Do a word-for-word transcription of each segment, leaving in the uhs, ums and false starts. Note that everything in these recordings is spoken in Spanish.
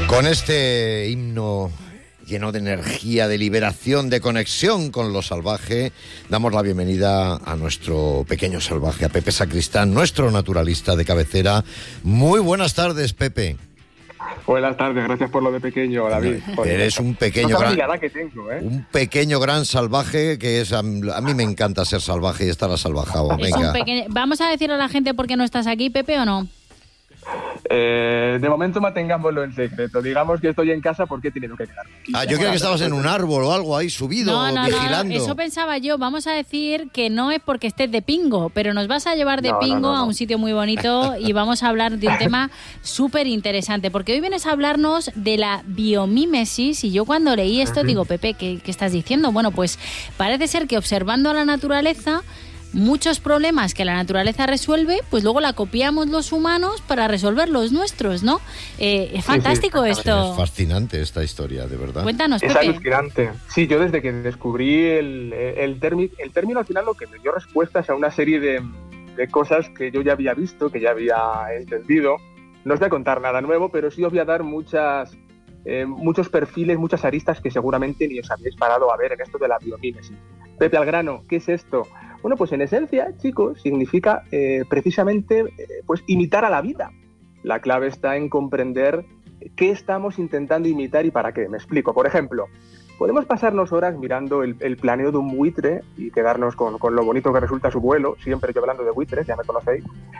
Con este himno lleno de energía, de liberación, de conexión con lo salvaje, damos la bienvenida a nuestro pequeño salvaje, a Pepe Sacristán, nuestro naturalista de cabecera. Muy buenas tardes, Pepe. Buenas tardes, gracias por lo de pequeño, David. Joder, eres un pequeño gran, que tengo, ¿eh? un pequeño gran salvaje que es a, a mí me encanta ser salvaje y estar asalvajado. Es Venga. un pequeño... Vamos a decirle a la gente por qué no estás aquí, Pepe, ¿o no? Eh, de momento mantengámoslo en secreto. Digamos que estoy en casa porque he tenido que quedarme. Ah, yo creo que estabas en un árbol o algo ahí subido, no, no, vigilando. No, eso pensaba yo. Vamos a decir que no es porque estés de pingo, pero nos vas a llevar de no, pingo no, no, no. a un sitio muy bonito y vamos a hablar de un tema súper interesante, porque hoy vienes a hablarnos de la biomímesis y yo cuando leí esto digo, Pepe, ¿qué, qué estás diciendo? Bueno, pues parece ser que observando a la naturaleza, muchos problemas que la naturaleza resuelve, pues luego la copiamos los humanos para resolver los nuestros, ¿no? Eh, es fantástico sí, sí, esto. Es fascinante esta historia, de verdad. Cuéntanos, Es Pepe. alucinante. Sí, yo desde que descubrí el, el, término, el término al final lo que me dio respuestas a una serie de, de cosas que yo ya había visto, que ya había entendido. No os voy a contar nada nuevo, pero sí os voy a dar muchas, eh, muchos perfiles, muchas aristas que seguramente ni os habéis parado a ver en esto de la biomímesis. Pepe, al grano, ¿qué es esto? Bueno, pues en esencia, chicos, significa eh, precisamente eh, pues imitar a la vida. La clave está en comprender qué estamos intentando imitar y para qué. Me explico. Por ejemplo, podemos pasarnos horas mirando el, el planeo de un buitre y quedarnos con, con lo bonito que resulta su vuelo, siempre yo hablando de buitres, ya me conocéis.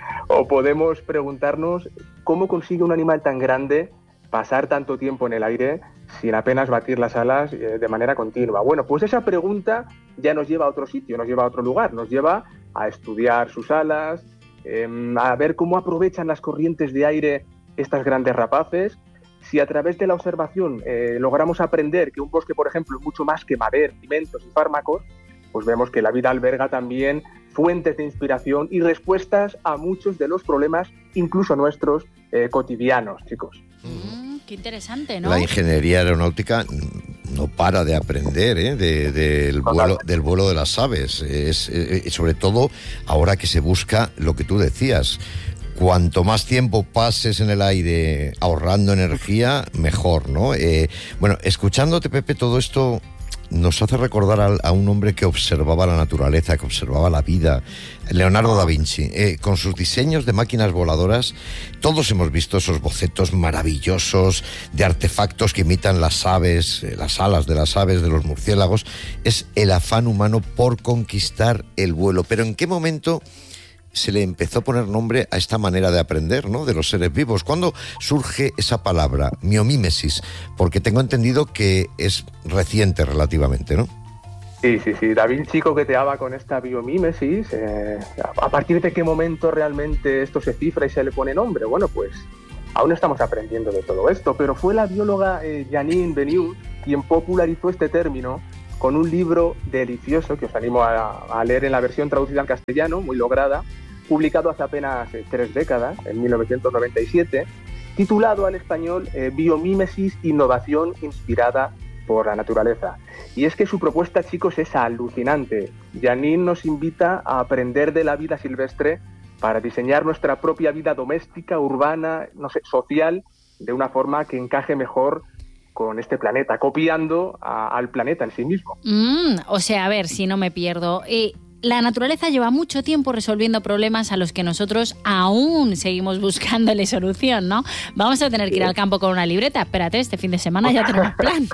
O podemos preguntarnos cómo consigue un animal tan grande pasar tanto tiempo en el aire sin apenas batir las alas eh, de manera continua. Bueno, pues esa pregunta ya nos lleva a otro sitio, nos lleva a otro lugar, nos lleva a estudiar sus alas, eh, a ver cómo aprovechan las corrientes de aire estas grandes rapaces. Si a través de la observación eh, logramos aprender que un bosque, por ejemplo, es mucho más que madera, alimentos y fármacos, pues vemos que la vida alberga también fuentes de inspiración y respuestas a muchos de los problemas, incluso nuestros, eh, cotidianos, chicos. Mm, qué interesante, ¿no? La ingeniería aeronáutica no para de aprender ¿eh? de, de, del, vuelo, del vuelo de las aves. Es, eh, sobre todo ahora que se busca lo que tú decías. Cuanto más tiempo pases en el aire ahorrando energía, mejor, ¿no? Eh, bueno, escuchándote, Pepe, todo esto nos hace recordar a, a un hombre que observaba la naturaleza, que observaba la vida, Leonardo da Vinci. Eh, con sus diseños de máquinas voladoras, todos hemos visto esos bocetos maravillosos de artefactos que imitan las aves, eh, las alas de las aves, de los murciélagos. Es el afán humano por conquistar el vuelo. Pero ¿en qué momento se le empezó a poner nombre a esta manera de aprender, ¿no?, de los seres vivos? ¿Cuándo surge esa palabra, biomímesis? Porque tengo entendido que es reciente relativamente, ¿no? Sí, sí, sí. Da Vinci coqueteaba con esta biomímesis. Eh, ¿A partir de qué momento realmente esto se cifra y se le pone nombre? Bueno, pues aún estamos aprendiendo de todo esto, pero fue la bióloga eh, Janine Benyus quien popularizó este término con un libro delicioso que os animo a, a leer en la versión traducida al castellano, muy lograda, publicado hace apenas eh, tres décadas, en mil novecientos noventa y siete, titulado al español eh, Biomímesis, innovación inspirada por la naturaleza. Y es que su propuesta, chicos, es alucinante. Janine nos invita a aprender de la vida silvestre para diseñar nuestra propia vida doméstica, urbana, no sé, social, de una forma que encaje mejor con este planeta, copiando a, al planeta en sí mismo. Mm, o sea, a ver si no me pierdo. Eh, la naturaleza lleva mucho tiempo resolviendo problemas a los que nosotros aún seguimos buscándole solución, ¿no? Vamos a tener que ir al campo con una libreta. Espérate, este fin de semana ya tenemos plan.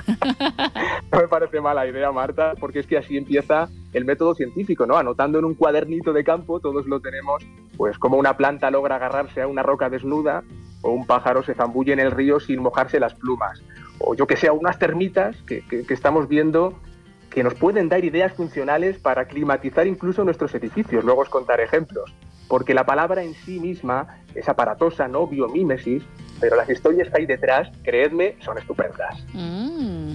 No me parece mala idea, Marta, porque es que así empieza el método científico, ¿no? Anotando en un cuadernito de campo, todos lo tenemos, pues cómo una planta logra agarrarse a una roca desnuda o un pájaro se zambulle en el río sin mojarse las plumas. O yo que sé, unas termitas que, que, que estamos viendo que nos pueden dar ideas funcionales para climatizar incluso nuestros edificios. Luego os contaré ejemplos. Porque la palabra en sí misma es aparatosa, ¿no? Biomímesis, pero las historias que hay detrás, creedme, son estupendas. Mm.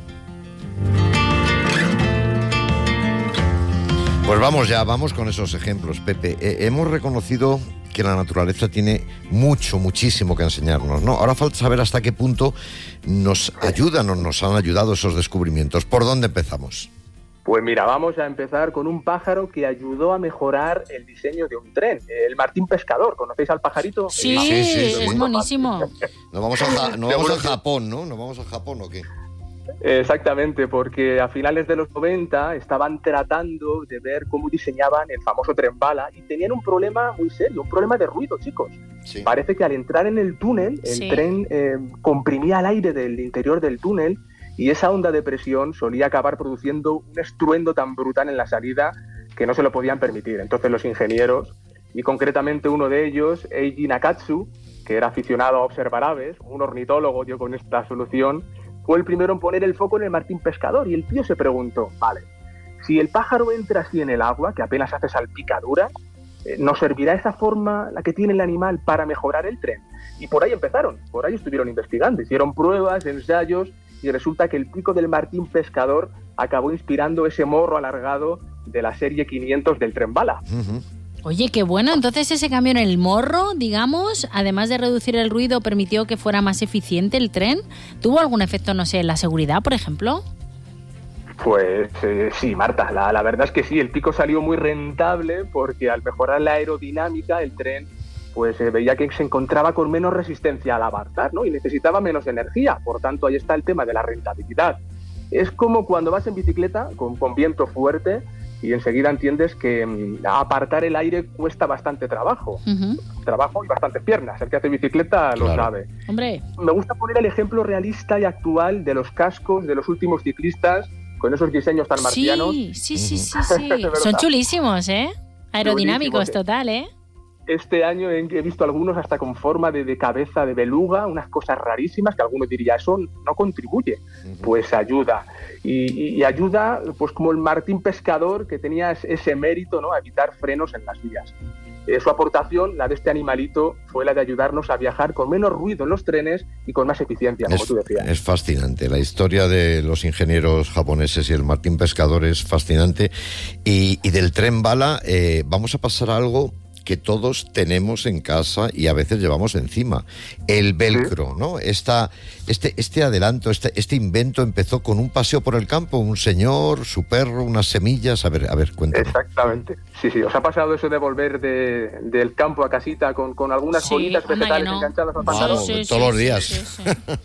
Pues vamos ya, vamos con esos ejemplos, Pepe. Eh, hemos reconocido que la naturaleza tiene mucho, muchísimo que enseñarnos, ¿no? Ahora falta saber hasta qué punto nos ayudan o nos han ayudado esos descubrimientos. ¿Por dónde empezamos? Pues mira, vamos a empezar con un pájaro que ayudó a mejorar el diseño de un tren, el martín pescador. ¿Conocéis al pajarito? Sí, sí, sí, sí, es monísimo. Nos vamos a, nos vamos a Japón, ¿no? ¿Nos vamos a Japón o qué? Exactamente, porque a finales de los noventa estaban tratando de ver cómo diseñaban el famoso tren bala y tenían un problema muy serio, un problema de ruido, chicos. Sí. Parece que al entrar en el túnel, el sí. tren eh, comprimía el aire del interior del túnel y esa onda de presión solía acabar produciendo un estruendo tan brutal en la salida que no se lo podían permitir. Entonces los ingenieros, y concretamente uno de ellos, Eiji Nakatsu, que era aficionado a observar aves, un ornitólogo, dio con esta solución, fue el primero en poner el foco en el martín pescador y el tío se preguntó, vale, si el pájaro entra así en el agua, que apenas hace salpicadura, eh, ¿nos servirá esa forma, la que tiene el animal, para mejorar el tren? Y por ahí empezaron, por ahí estuvieron investigando, hicieron pruebas, ensayos, y resulta que el pico del martín pescador acabó inspirando ese morro alargado de la serie quinientos del tren bala. Uh-huh. Oye, qué bueno. Entonces ese cambio en el morro, digamos, además de reducir el ruido, permitió que fuera más eficiente el tren. ¿Tuvo algún efecto, no sé, en la seguridad, por ejemplo? Pues eh, sí, Marta, la, la verdad es que sí, el pico salió muy rentable porque al mejorar la aerodinámica el tren pues eh, veía que se encontraba con menos resistencia al avanzar, ¿no? Y necesitaba menos energía, por tanto ahí está el tema de la rentabilidad. Es como cuando vas en bicicleta con, con viento fuerte y enseguida entiendes que um, apartar el aire cuesta bastante trabajo, uh-huh. trabajo y bastantes piernas, el que hace bicicleta lo claro. sabe. Hombre. Me gusta poner el ejemplo realista y actual de los cascos de los últimos ciclistas con esos diseños tan marcianos. Sí, sí, sí, sí, sí. Son chulísimos, ¿eh? Aerodinámicos, total, ¿eh? Este año he visto algunos hasta con forma de, de cabeza de beluga, unas cosas rarísimas que alguno diría, eso no contribuye. Uh-huh. Pues ayuda. Y, y, y ayuda, pues como el martín pescador, que tenía ese mérito, ¿no?, a evitar frenos en las vías. Eh, su aportación, la de este animalito, fue la de ayudarnos a viajar con menos ruido en los trenes y con más eficiencia, como es, tú decías. Es fascinante. La historia de los ingenieros japoneses y el martín pescador es fascinante. Y, y del tren bala, eh, vamos a pasar a algo que todos tenemos en casa y a veces llevamos encima, el velcro, ¿no? Esta, este, este adelanto, este, este invento empezó con un paseo por el campo, un señor, su perro, unas semillas, a ver, a ver, cuéntame. Exactamente, sí, sí, ¿os ha pasado eso de volver de, del campo a casita con, con algunas sí, bolitas vegetales no. enganchadas al pantalón? Sí, sí, todos sí, los días. Sí, sí, sí.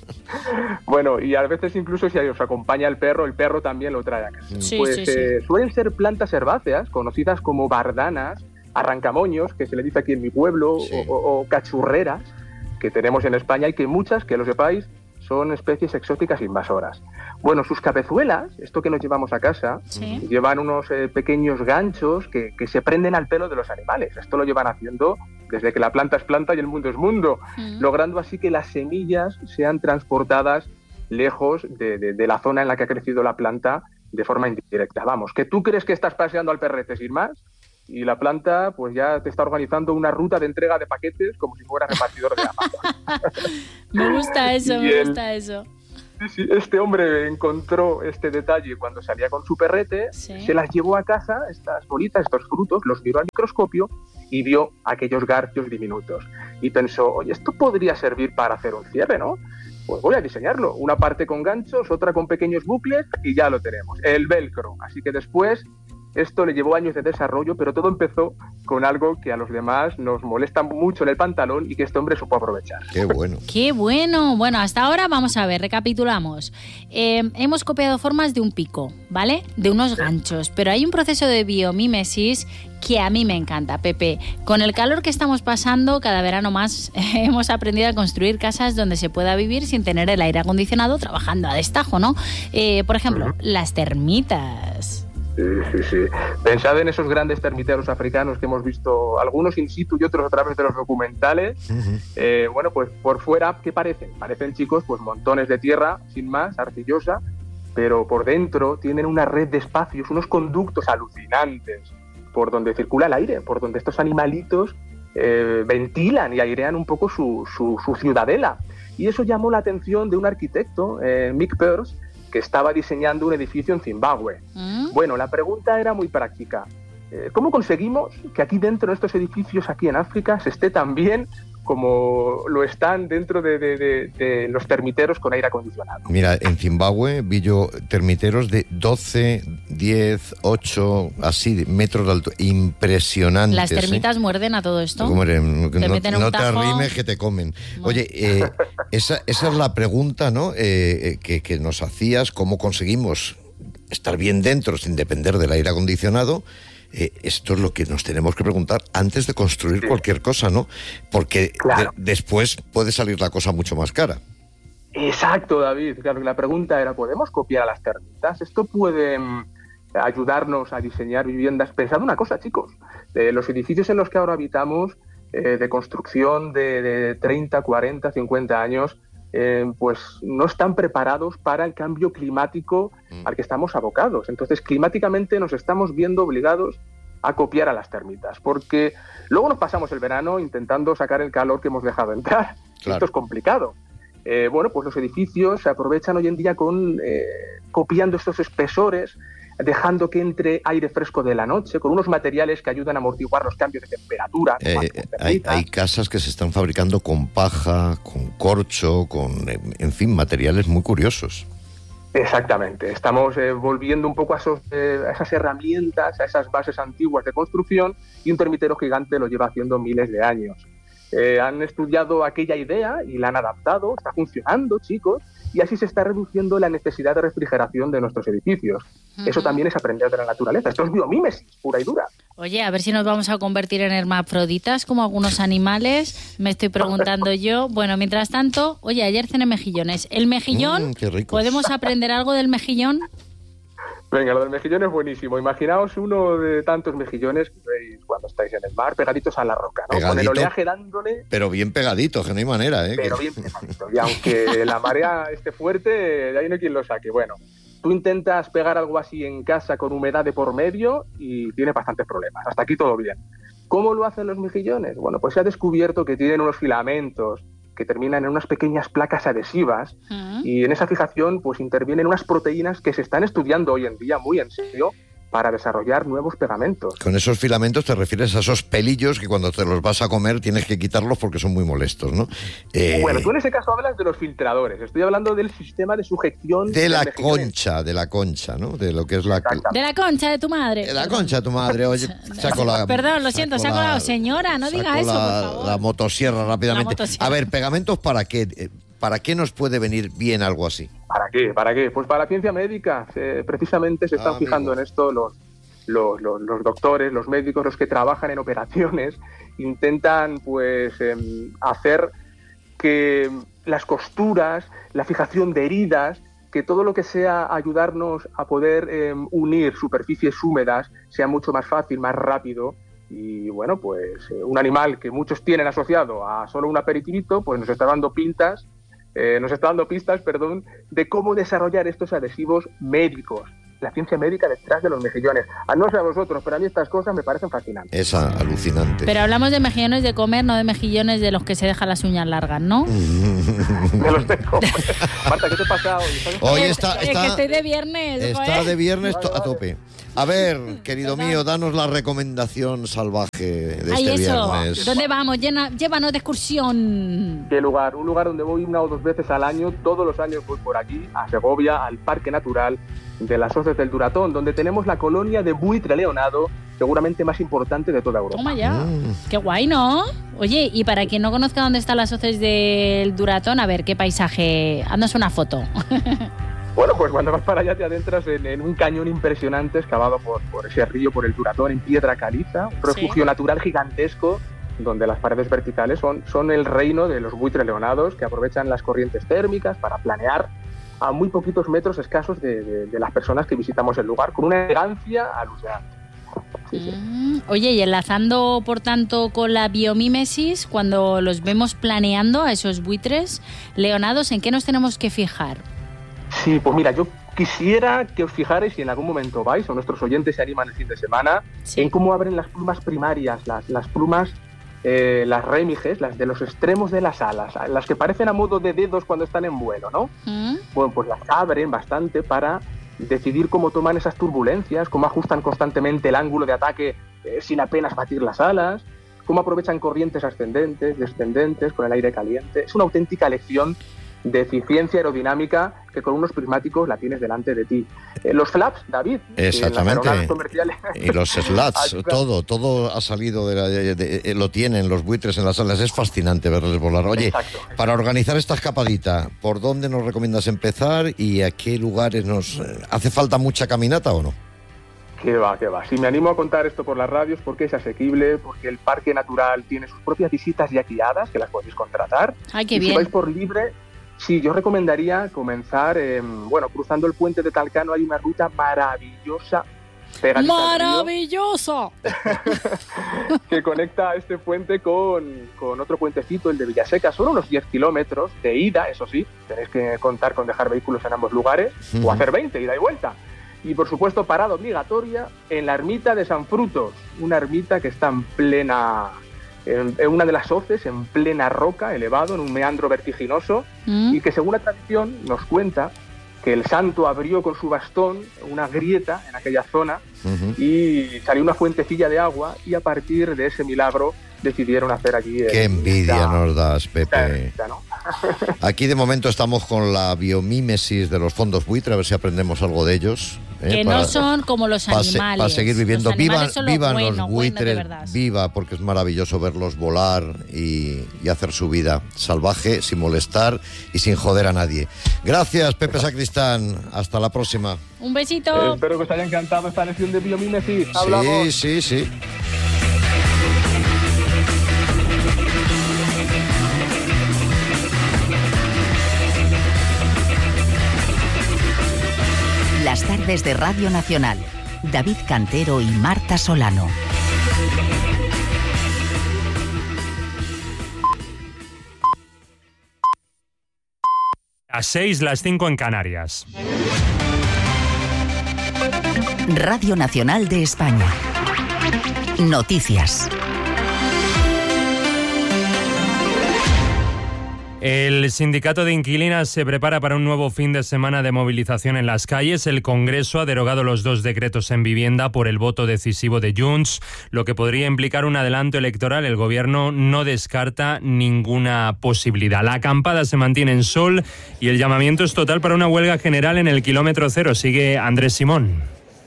Bueno, y a veces incluso si os acompaña el perro, el perro también lo trae a casa. Sí, pues sí, eh, sí. suelen ser plantas herbáceas, conocidas como bardanas, arrancamoños, que se le dice aquí en mi pueblo, sí. o, o, o cachurreras, que tenemos en España y que muchas, que lo sepáis, son especies exóticas invasoras. Bueno, sus cabezuelas, esto que nos llevamos a casa, sí. llevan unos eh, pequeños ganchos que, que se prenden al pelo de los animales. Esto lo llevan haciendo desde que la planta es planta y el mundo es mundo, mm. logrando así que las semillas sean transportadas lejos de, de, de la zona en la que ha crecido la planta de forma indirecta. Vamos, que tú crees que estás paseando al perrete sin más, y la planta pues ya te está organizando una ruta de entrega de paquetes como si fuera repartidor de Amazon. Me gusta eso, y me el, gusta eso. Sí, sí, este hombre encontró este detalle cuando salía con su perrete, sí. se las llevó a casa, estas bolitas, estos frutos, los miró al microscopio y vio aquellos garfios diminutos. Y pensó, oye, esto podría servir para hacer un cierre, ¿no? Pues voy a diseñarlo. Una parte con ganchos, otra con pequeños bucles y ya lo tenemos. El velcro. Así que después... Esto le llevó años de desarrollo, pero todo empezó con algo que a los demás nos molesta mucho en el pantalón y que este hombre supo aprovechar. ¡Qué bueno! ¡Qué bueno! Bueno, hasta ahora vamos a ver, recapitulamos. Eh, hemos copiado formas de un pico, ¿vale? De unos ganchos, pero hay un proceso de biomímesis que a mí me encanta, Pepe. Con el calor que estamos pasando, cada verano más eh, hemos aprendido a construir casas donde se pueda vivir sin tener el aire acondicionado trabajando a destajo, ¿no? Eh, por ejemplo, uh-huh. las termitas... Sí, sí, sí. Pensad en esos grandes termiteros africanos que hemos visto, algunos in situ y otros a través de los documentales. Uh-huh. Eh, bueno, pues por fuera, ¿qué parecen? Parecen, chicos, pues montones de tierra, sin más, arcillosa, pero por dentro tienen una red de espacios, unos conductos alucinantes por donde circula el aire, por donde estos animalitos eh, ventilan y airean un poco su, su, su ciudadela. Y eso llamó la atención de un arquitecto, eh, Mick Pearce, que estaba diseñando un edificio en Zimbabue. ¿Mm? Bueno, la pregunta era muy práctica. ¿Cómo conseguimos que aquí dentro de estos edificios, aquí en África, se esté tan bien como lo están dentro de, de, de, de los termiteros con aire acondicionado. Mira, en Zimbabue vi yo termiteros de doce, diez, ocho, así, metros de alto. Impresionantes. ¿Las termitas ¿eh? muerden a todo esto? Hombre, no, ¿Te no, meten un no te tajo? arrimes que te comen. No. Oye, eh, esa, esa es la pregunta, ¿no? Eh, que, que nos hacías, ¿cómo conseguimos estar bien dentro sin depender del aire acondicionado? Eh, esto es lo que nos tenemos que preguntar antes de construir sí. cualquier cosa, ¿no? Porque claro. de, después puede salir la cosa mucho más cara. Exacto, David. Claro, la pregunta era, ¿podemos copiar a las termitas? Esto puede mm, ayudarnos a diseñar viviendas. Pensad una cosa, chicos. Eh, los edificios en los que ahora habitamos, eh, de construcción de, de treinta, cuarenta, cincuenta años, Eh, pues no están preparados para el cambio climático mm. al que estamos abocados. Entonces, climáticamente nos estamos viendo obligados a copiar a las termitas, porque luego nos pasamos el verano intentando sacar el calor que hemos dejado entrar. Claro. Esto es complicado. Eh, bueno, pues los edificios se aprovechan hoy en día con eh, copiando estos espesores, dejando que entre aire fresco de la noche, con unos materiales que ayudan a amortiguar los cambios de temperatura. Eh, hay, hay casas que se están fabricando con paja, con corcho, con, en fin, materiales muy curiosos. Exactamente. Estamos eh, volviendo un poco a, esos, eh, a esas herramientas, a esas bases antiguas de construcción, y un termitero gigante lo lleva haciendo miles de años. Eh, han estudiado aquella idea y la han adaptado, está funcionando, chicos, y así se está reduciendo la necesidad de refrigeración de nuestros edificios. Uh-huh. Eso también es aprender de la naturaleza. Esto es biomímesis, pura y dura. Oye, a ver si nos vamos a convertir en hermafroditas como algunos animales, me estoy preguntando yo. Bueno, mientras tanto, oye, ayer cené mejillones. ¿El mejillón? Mm, qué rico. ¿Podemos aprender algo del mejillón? Venga, lo del mejillón es buenísimo. Imaginaos uno de tantos mejillones que veis cuando estáis en el mar, pegaditos a la roca, ¿no? Pegadito, con el oleaje dándole... Pero bien pegadito, que no hay manera, ¿eh? Pero bien pegadito. Y aunque la marea esté fuerte, de ahí no hay quien lo saque. Bueno, tú intentas pegar algo así en casa con humedad de por medio y tienes bastantes problemas. Hasta aquí todo bien. ¿Cómo lo hacen los mejillones? Bueno, pues se ha descubierto que tienen unos filamentos que terminan en unas pequeñas placas adhesivas uh-huh. y en esa fijación pues intervienen unas proteínas que se están estudiando hoy en día muy en serio para desarrollar nuevos pegamentos. Con esos filamentos te refieres a esos pelillos que cuando te los vas a comer tienes que quitarlos porque son muy molestos, ¿no? Eh... Bueno, tú en ese caso hablas de los filtradores. Estoy hablando del sistema de sujeción... De la concha, de la concha, ¿no? De lo que es la... De la concha de tu madre. De la concha de tu madre. Oye, saco la... Perdón, lo siento, saco, saco la... Señora, no diga eso, la, por favor. La motosierra rápidamente. La motosierra. A ver, ¿pegamentos para qué? ¿Para qué nos puede venir bien algo así? ¿Para qué? ¿Para qué? Pues para la ciencia médica. Eh, precisamente se están ah, fijando en esto los... Los, los, los doctores, los médicos, los que trabajan en operaciones, intentan pues eh, hacer que las costuras, la fijación de heridas, que todo lo que sea ayudarnos a poder eh, unir superficies húmedas sea mucho más fácil, más rápido. Y bueno, pues eh, un animal que muchos tienen asociado a solo un aperitivito, pues nos está dando pintas, eh, nos está dando pistas, perdón, de cómo desarrollar estos adhesivos médicos. La ciencia médica detrás de los mejillones. A no sé a vosotros, pero a mí estas cosas me parecen fascinantes. Es alucinante. Pero hablamos de mejillones de comer, no de mejillones de los que se dejan las uñas largas, ¿no? De los de comer. Marta, ¿qué te pasa hoy? Hoy está, es está, que estoy de viernes. Está ¿eh? de viernes vale, a vale. tope. A ver, querido mío, danos la recomendación salvaje de Ay, este eso. viernes. ¿Dónde vamos? Llena, llévanos de excursión. ¿Qué lugar? Un lugar donde voy una o dos veces al año. Todos los años voy por aquí, a Segovia, al Parque Natural de las Hoces del Duratón, donde tenemos la colonia de buitre leonado, seguramente más importante de toda Europa. Toma ya. Mm. Qué guay, ¿no? Oye, y para quien no conozca dónde están las Hoces del Duratón, a ver, ¿qué paisaje? Haznos una foto. Bueno, pues cuando vas para allá te adentras en, en un cañón impresionante excavado por, por ese río, por el Duratón, en piedra caliza, un refugio ¿Sí? natural gigantesco donde las paredes verticales son, son el reino de los buitres leonados que aprovechan las corrientes térmicas para planear a muy poquitos metros escasos de, de, de las personas que visitamos el lugar, con una elegancia alucinante. Sí, sí. Mm, oye, y enlazando, por tanto, con la biomímesis, cuando los vemos planeando a esos buitres leonados, ¿en qué nos tenemos que fijar? Sí, pues mira, yo quisiera que os fijarais, si en algún momento vais, o nuestros oyentes se animan el fin de semana, sí. en cómo abren las plumas primarias, las, las plumas, eh, las rémiges, las de los extremos de las alas, las que parecen a modo de dedos cuando están en vuelo, ¿no? ¿Mm? Bueno, pues las abren bastante para decidir cómo toman esas turbulencias, cómo ajustan constantemente el ángulo de ataque eh, sin apenas batir las alas, cómo aprovechan corrientes ascendentes, descendentes, con el aire caliente. Es una auténtica lección de eficiencia aerodinámica que con unos prismáticos la tienes delante de ti. Eh, los flaps, David. Exactamente. Y los slats, todo, todo ha salido, de, la, de, de, de, lo tienen los buitres en las salas. Es fascinante verles volar. Oye, exacto, para organizar esta escapadita, ¿por dónde nos recomiendas empezar y a qué lugares nos... ¿Hace falta mucha caminata o no? Que va, que va. Si me animo a contar esto por las radios, porque es asequible, porque el Parque Natural tiene sus propias visitas ya guiadas, que las podéis contratar. Ay, qué y bien. Si vais por libre... Sí, yo recomendaría comenzar, eh, bueno, cruzando el puente de Talcano. Hay una ruta maravillosa. ¡Maravillosa! Que conecta este puente con, con otro puentecito, el de Villaseca. Son unos diez kilómetros de ida, eso sí. Tenéis que contar con dejar vehículos en ambos lugares, uh-huh. o hacer veinte, ida y vuelta. Y, por supuesto, parada obligatoria en la ermita de San Frutos. Una ermita que está en plena... en una de las hoces, en plena roca, elevado, en un meandro vertiginoso, mm. y que según la tradición nos cuenta que el santo abrió con su bastón una grieta en aquella zona, uh-huh. y salió una fuentecilla de agua, y a partir de ese milagro decidieron hacer allí... ¡Qué envidia nos das, Pepe! Ermita, ¿no? Aquí de momento estamos con la biomímesis de los fondos buitre, a ver si aprendemos algo de ellos. ¿eh? Que para, no son como los animales. Para, para seguir viviendo. Vivan, vivan bueno, los buitres, bueno viva, porque es maravilloso verlos volar y, y hacer su vida salvaje, sin molestar y sin joder a nadie. Gracias, Pepe Sacristán. Hasta la próxima. Un besito. Eh, espero que os haya encantado esta lección de biomímesis. Hablamos. Sí, sí, sí. Las tardes de Radio Nacional. David Cantero y Marta Solano. Las seis, las cinco en Canarias. Radio Nacional de España. Noticias. El sindicato de inquilinas se prepara para un nuevo fin de semana de movilización en las calles. El Congreso ha derogado los dos decretos en vivienda por el voto decisivo de Junts, lo que podría implicar un adelanto electoral. El Gobierno no descarta ninguna posibilidad. La acampada se mantiene en Sol y el llamamiento es total para una huelga general en el kilómetro cero. Sigue Andrés Simón.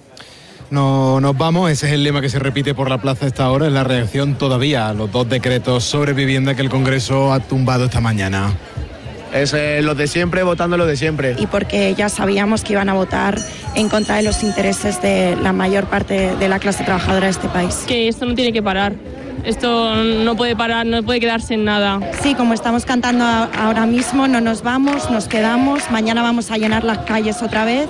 No nos vamos, ese es el lema que se repite por la plaza a esta hora, es la reacción todavía a los dos decretos sobre vivienda que el Congreso ha tumbado esta mañana. Es eh, lo de siempre, votando lo de siempre. Y porque ya sabíamos que iban a votar en contra de los intereses de la mayor parte de la clase trabajadora de este país. Que esto no tiene que parar. Esto no puede parar, no puede quedarse en nada. Sí, como estamos cantando ahora mismo, no nos vamos, nos quedamos. Mañana vamos a llenar las calles otra vez.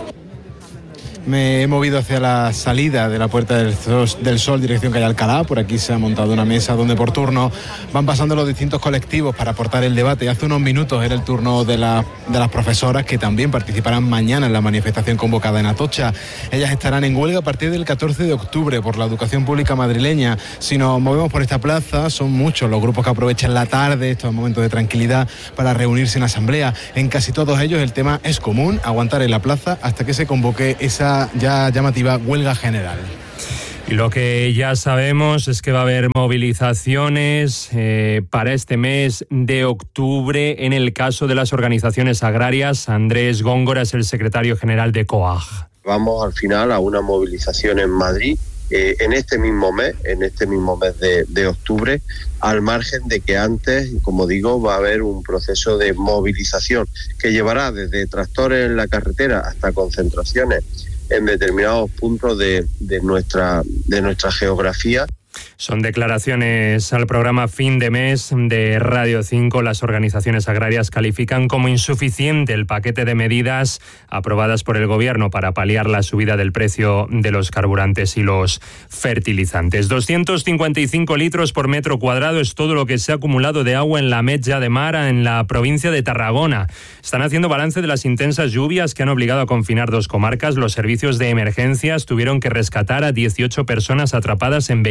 Me he movido hacia la salida de la Puerta del Sol, del Sol, dirección calle Alcalá. Por aquí se ha montado una mesa donde por turno van pasando los distintos colectivos para aportar el debate. Y hace unos minutos era el turno de, la, de las profesoras, que también participarán mañana en la manifestación convocada en Atocha. Ellas estarán en huelga a partir del catorce de octubre por la educación pública madrileña. Si nos movemos por esta plaza, son muchos los grupos que aprovechan la tarde, estos momentos de tranquilidad, para reunirse en asamblea. En casi todos ellos el tema es común: aguantar en la plaza hasta que se convoque esa ya llamativa huelga general. Y lo que ya sabemos es que va a haber movilizaciones eh, para este mes de octubre en el caso de las organizaciones agrarias. Andrés Góngora es el secretario general de COAG. Vamos al final a una movilización en Madrid eh, en este mismo mes, en este mismo mes de, de octubre, al margen de que antes, como digo, va a haber un proceso de movilización que llevará desde tractores en la carretera hasta concentraciones en determinados puntos de, de nuestra de nuestra geografía. Son declaraciones al programa Fin de Mes de Radio cinco. Las organizaciones agrarias califican como insuficiente el paquete de medidas aprobadas por el Gobierno para paliar la subida del precio de los carburantes y los fertilizantes. doscientos cincuenta y cinco litros por metro cuadrado es todo lo que se ha acumulado de agua en la Metja de Mar, en la provincia de Tarragona. Están haciendo balance de las intensas lluvias que han obligado a confinar dos comarcas. Los servicios de emergencias tuvieron que rescatar a dieciocho personas atrapadas en vehículos.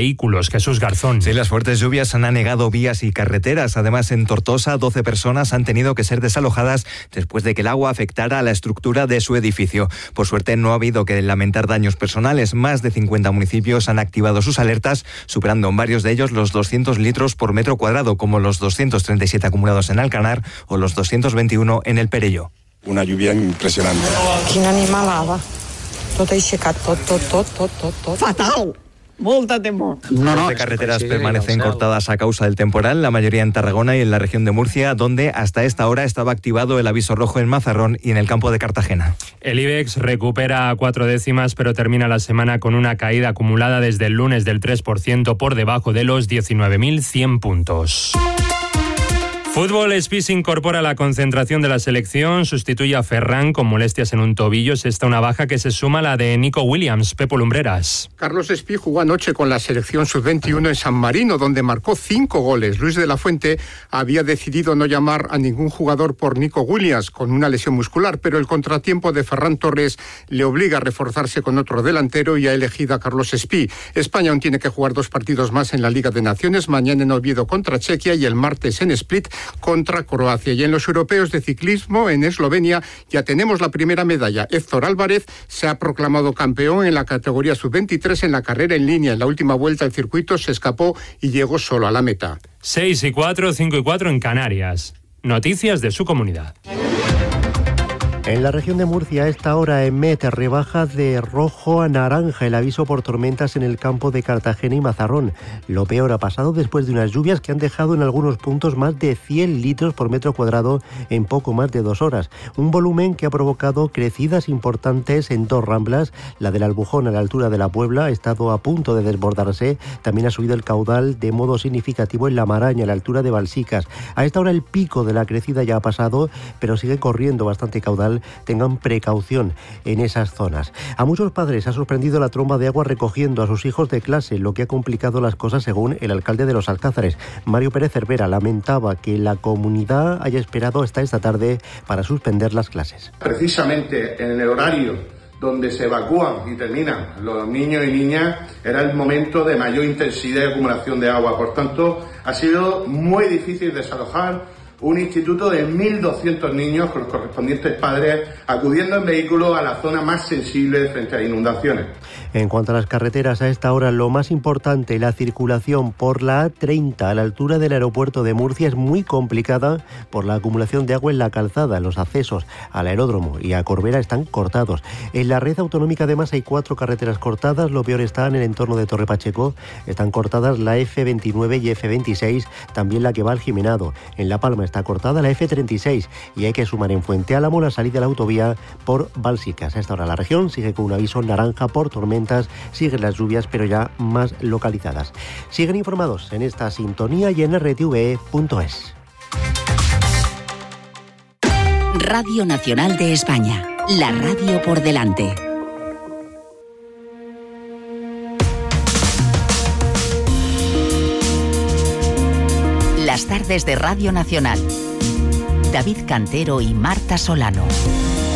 puntos. Jesús Garzón. Sí, las fuertes lluvias han anegado vías y carreteras. Además, en Tortosa, doce personas han tenido que ser desalojadas después de que el agua afectara a la estructura de su edificio. Por suerte, no ha habido que lamentar daños personales. Más de cincuenta municipios han activado sus alertas, superando en varios de ellos los doscientos litros por metro cuadrado, como los doscientos treinta y siete acumulados en Alcanar o los doscientos veintiuno en El Perelló. Una lluvia impresionante. Quina animalada. Tot aixecat, tot, tot, tot, tot, tot, tot. Fatal! Molta temor. No, no, las carreteras permanecen cortadas a causa del temporal, la mayoría en Tarragona y en la región de Murcia, donde hasta esta hora estaba activado el aviso rojo en Mazarrón y en el campo de Cartagena. El IBEX recupera cuatro décimas, pero termina la semana con una caída acumulada desde el lunes del tres por ciento por debajo de los diecinueve mil cien puntos. Fútbol, Espí se incorpora a la concentración de la selección, sustituye a Ferran con molestias en un tobillo. Es esta una baja que se suma a la de Nico Williams. Pepo Lumbreras. Carlos Espí jugó anoche con la selección sub veintiuno en San Marino, donde marcó cinco goles. Luis de la Fuente había decidido no llamar a ningún jugador por Nico Williams, con una lesión muscular, pero el contratiempo de Ferran Torres le obliga a reforzarse con otro delantero y ha elegido a Carlos Espí. España aún tiene que jugar dos partidos más en la Liga de Naciones, mañana en Oviedo contra Chequia y el martes en Split contra Croacia. Y en los europeos de ciclismo en Eslovenia ya tenemos la primera medalla. Héctor Álvarez se ha proclamado campeón en la categoría sub veintitrés en la carrera en línea. En la última vuelta el circuito se escapó y llegó solo a la meta. seis y cuatro, cinco y cuatro en Canarias. Noticias de su comunidad. En la región de Murcia, a esta hora emite rebajas de rojo a naranja el aviso por tormentas en el campo de Cartagena y Mazarrón. Lo peor ha pasado después de unas lluvias que han dejado en algunos puntos más de cien litros por metro cuadrado en poco más de dos horas. Un volumen que ha provocado crecidas importantes en dos ramblas. La del Albujón, a la altura de la Puebla, ha estado a punto de desbordarse. También ha subido el caudal de modo significativo en la Maraña, a la altura de Balsicas. A esta hora el pico de la crecida ya ha pasado, pero sigue corriendo bastante caudal. Tengan precaución en esas zonas. A muchos padres ha sorprendido la tromba de agua recogiendo a sus hijos de clase, lo que ha complicado las cosas según el alcalde de Los Alcázares. Mario Pérez Cervera lamentaba que la comunidad haya esperado hasta esta tarde para suspender las clases. Precisamente en el horario donde se evacúan y terminan los niños y niñas era el momento de mayor intensidad y acumulación de agua. Por tanto, ha sido muy difícil desalojar un instituto de mil doscientos niños con los correspondientes padres acudiendo en vehículos a la zona más sensible frente a inundaciones. En cuanto a las carreteras, a esta hora lo más importante, la circulación por la A treinta a la altura del aeropuerto de Murcia es muy complicada por la acumulación de agua en la calzada. Los accesos al aeródromo y a Corbera están cortados. En la red autonómica además hay cuatro carreteras cortadas. Lo peor está en el entorno de Torre Pacheco. Están cortadas la F veintinueve y F veintiséis, también la que va al Jimenado. En La Palma está cortada la F treinta y seis y hay que sumar en Fuente Álamo la salida de la autovía por Balsicas. A esta hora la región sigue con un aviso naranja por tormentas. Siguen las lluvias, pero ya más localizadas. Siguen informados en esta sintonía y en r t v punto es. Radio Nacional de España, la radio por delante. Las tardes de Radio Nacional. David Cantero y Marta Solano.